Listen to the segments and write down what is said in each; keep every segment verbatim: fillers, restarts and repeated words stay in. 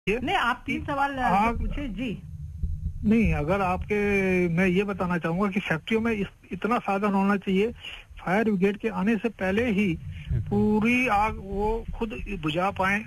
नहीं, आप तीन सवाल पूछे जी। नहीं, अगर आपके मैं ये बताना चाहूंगा कि फैक्ट्रियों में इस, इतना साधन होना चाहिए, फायर ब्रिगेड के आने से पहले ही पूरी आग वो खुद बुझा पाए,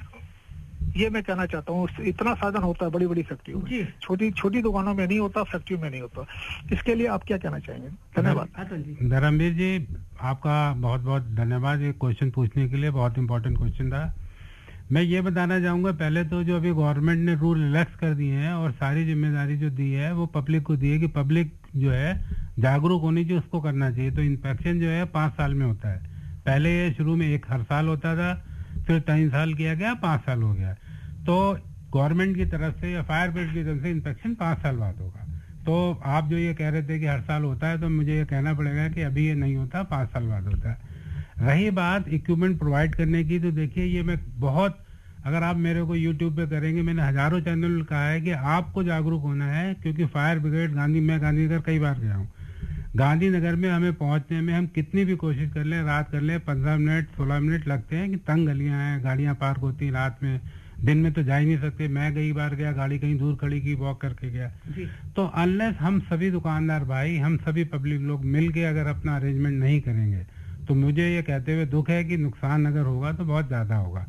ये मैं कहना चाहता हूँ। इतना साधन होता है बड़ी बड़ी फैक्ट्रियों में, छोटी छोटी दुकानों में नहीं होता, फैक्ट्रियों में नहीं होता। इसके लिए आप क्या कहना चाहेंगे? धन्यवाद। धर्मवीर जी, आपका बहुत बहुत धन्यवाद ये क्वेश्चन पूछने के लिए, बहुत इंपॉर्टेंट क्वेश्चन था। मैं ये बताना चाहूंगा, पहले तो जो अभी गवर्नमेंट ने रूल रिलैक्स कर दिए हैं और सारी जिम्मेदारी जो दी है वो पब्लिक को दी है कि पब्लिक जो है जागरूक होनी चाहिए, उसको करना चाहिए। तो इंस्पेक्शन जो है पाँच साल में होता है। पहले ये शुरू में एक हर साल होता था, फिर तीन साल किया गया, पाँच साल हो गया। तो गवर्नमेंट की तरफ से या फायर ब्रिगेड की तरफ से इंस्पेक्शन पाँच साल बाद होगा। तो आप जो ये कह रहे थे कि हर साल होता है, तो मुझे ये कहना पड़ेगा कि अभी ये नहीं होता, पाँच साल बाद होता है। रही बात इक्विपमेंट प्रोवाइड करने की, तो देखिए ये मैं बहुत, अगर आप मेरे को यूट्यूब पे करेंगे, मैंने हजारों चैनल कहा है कि आपको जागरूक होना है, क्योंकि फायर ब्रिगेड गांधी मैं गांधीनगर कई बार गया हूँ, गांधीनगर में हमें पहुंचने में हम कितनी भी कोशिश कर ले, रात कर ले, पंद्रह मिनट सोलह मिनट लगते हैं कि तंग गलियां हैं, गाड़ियां पार्क होती हैं रात में, दिन में तो जा ही नहीं सकते। मैं कई बार गया, गाड़ी कहीं दूर खड़ी की, वॉक करके गया। तो अनलेस हम सभी दुकानदार भाई, हम सभी पब्लिक लोग मिल के अगर अपना अरेंजमेंट नहीं करेंगे, तो मुझे ये कहते हुए दुख है कि नुकसान अगर होगा तो बहुत ज्यादा होगा।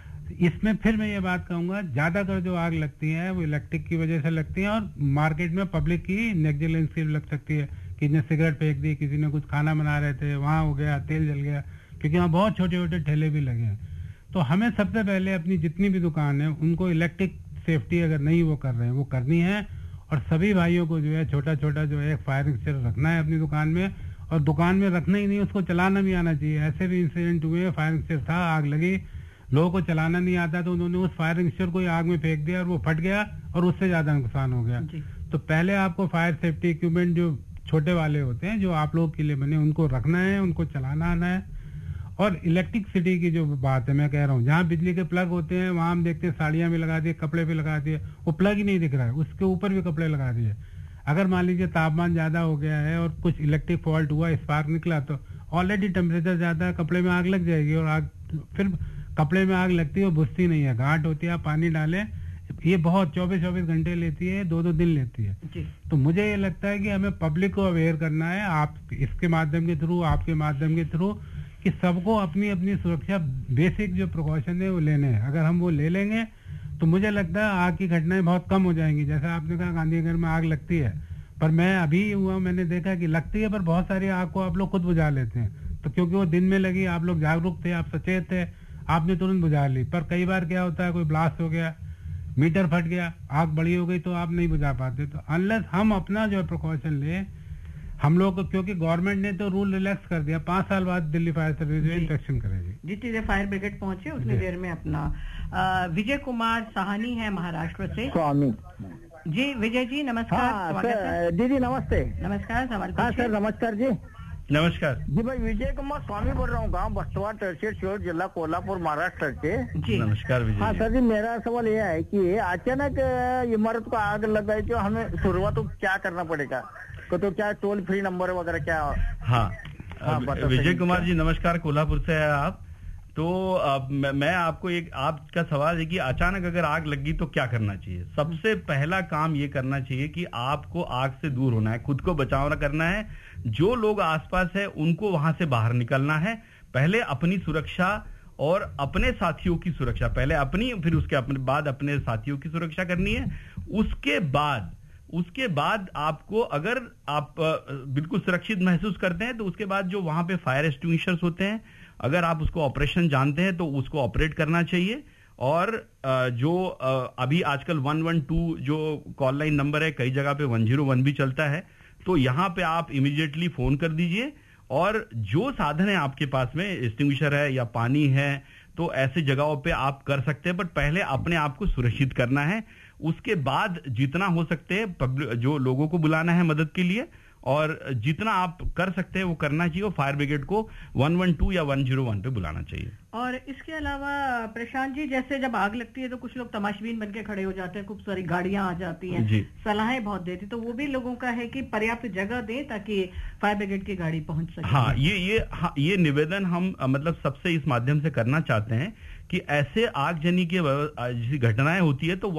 इसमें फिर मैं ये बात कहूंगा, ज्यादातर जो आग लगती है वो इलेक्ट्रिक की वजह से लगती है, और मार्केट में पब्लिक की नेग्लिजेंस की लग सकती है। किसी ने सिगरेट फेंक दी, किसी ने कुछ खाना बना रहे थे, वहां हो गया, तेल जल गया, क्योंकि वहाँ बहुत छोटे छोटे ठेले भी लगे हैं। तो हमें सबसे पहले अपनी जितनी भी दुकान है उनको इलेक्ट्रिक सेफ्टी अगर नहीं वो कर रहे हैं वो करनी है, और सभी भाइयों को जो है छोटा छोटा जो है फायर एक्सटिंग्विशर रखना है अपनी दुकान में, और दुकान में रखना ही नहीं, उसको चलाना भी आना चाहिए। ऐसे भी इंसिडेंट हुए, फायर एक्सटिंग्विशर था, आग लगी, लोगों को चलाना नहीं आता, तो उन्होंने उस फायर एक्सटिंग्विशर को आग में फेंक दिया और वो फट गया और उससे ज्यादा नुकसान हो गया। तो पहले आपको फायर सेफ्टी इक्विपमेंट जो छोटे वाले होते हैं, जो आप लोग के लिए बने, उनको रखना है, उनको चलाना आना है। और इलेक्ट्रिसिटी की जो बात है, मैं कह रहा हूँ, जहाँ बिजली के प्लग होते हैं वहां हम देखते हैं साड़ियां भी लगा दिए, कपड़े भी लगा दिए, वो प्लग ही नहीं दिख रहा है, उसके ऊपर भी कपड़े लगा दिए। अगर मान लीजिए तापमान ज्यादा हो गया है और कुछ इलेक्ट्रिक फॉल्ट हुआ, स्पार्क निकला, तो ऑलरेडी टेम्परेचर ज्यादा है, कपड़े में आग लग जाएगी, और आग फिर कपड़े में आग लगती है, वो बुझती नहीं है, घाट होती है, आप पानी डालें, ये बहुत चौबीस चौबीस घंटे लेती है, दो दो दिन लेती है। तो मुझे ये लगता है कि हमें पब्लिक को अवेयर करना है, आप इसके माध्यम के थ्रू, आपके माध्यम के थ्रू, कि सबको अपनी अपनी सुरक्षा बेसिक जो प्रिकॉशन है वो लेने हैं। अगर हम वो ले लेंगे तो मुझे लगता है आग की घटनाएं बहुत कम हो जाएंगी। जैसा आपने कहा गांधीनगर में आग लगती है, पर मैं अभी हुआ मैंने देखा कि लगती है, पर बहुत सारी आग को आप लोग खुद बुझा लेते हैं। तो क्योंकि वो दिन में लगी, आप लोग जागरूक थे, आप सचेत थे, आपने तुरंत बुझा ली। पर कई बार क्या होता है, कोई ब्लास्ट हो गया, मीटर फट गया, आग बड़ी हो गई, तो आप नहीं बुझा पाते। तो अनलेस हम अपना जो प्रिकॉशन ले, हम लोग, क्योंकि गवर्नमेंट ने तो रूल रिलैक्स कर दिया, पांच साल बाद दिल्ली फायर सर्विस इंस्पेक्शन करेगी। जितनी देर फायर ब्रिगेड पहुंचे उतनी देर में अपना विजय कुमार साहनी है महाराष्ट्र से। स्वामी जी, विजय जी नमस्कार। हाँ, दीदी नमस्ते। नमस्कार, सवाल। हाँ सर, नमस्कार जी। नमस्कार जी भाई, विजय कुमार स्वामी बोल रहा हूँ, गांव बस्तवा तहसील शिव जिला कोल्हापुर महाराष्ट्र से। जी नमस्कार विजय। हाँ सर जी, मेरा सवाल यह है कि अचानक इमारत को आग लग गई तो हमें शुरुआत तो क्या करना पड़ेगा, तो क्या टोल फ्री नंबर वगैरह क्या? हाँ, हाँ विजय कुमार जी नमस्कार, कोल्हापुर से है आप। तो आ, मैं आपको एक, आपका सवाल है कि अचानक अगर आग लगी तो क्या करना चाहिए। सबसे पहला काम ये करना चाहिए कि आपको आग से दूर होना है, खुद को बचाव करना है, जो लोग आसपास है उनको वहां से बाहर निकलना है। पहले अपनी सुरक्षा और अपने साथियों की सुरक्षा, पहले अपनी, फिर उसके अपने बाद अपने साथियों की सुरक्षा करनी है। उसके बाद उसके बाद आपको, अगर आप बिल्कुल सुरक्षित महसूस करते हैं, तो उसके बाद जो वहां पे फायर एक्सटिंग्विशर्स होते हैं, अगर आप उसको ऑपरेशन जानते हैं तो उसको ऑपरेट करना चाहिए। और जो अभी आजकल वन वन टू जो कॉल लाइन नंबर है, कई जगह पे वन ज़ीरो वन भी चलता है, तो यहां पे आप इमीडिएटली फोन कर दीजिए। और जो साधन है आपके पास में, एक्सटिंग्विशर है या पानी है, तो ऐसे जगहों पे आप कर सकते हैं, बट पहले अपने आप को सुरक्षित करना है। उसके बाद जितना हो सकते हैं जो लोगों को बुलाना है मदद के लिए, और जितना आप कर सकते हैं वो करना चाहिए। फायर ब्रिगेड को वन वन टू या वन ज़ीरो वन पे बुलाना चाहिए। और इसके अलावा प्रशांत जी, जैसे जब आग लगती है तो कुछ लोग तमाशबीन बन के खड़े हो जाते हैं, खूब सारी गाड़ियां आ जाती हैं, सलाहें बहुत देती, तो वो भी लोगों का है कि पर्याप्त जगह दें ताकि फायर ब्रिगेड की गाड़ी पहुंच सके। हाँ, ये ये हाँ, ये निवेदन हम मतलब सबसे इस माध्यम से करना चाहते हैं कि ऐसे आगजनी की घटनाएं होती है तो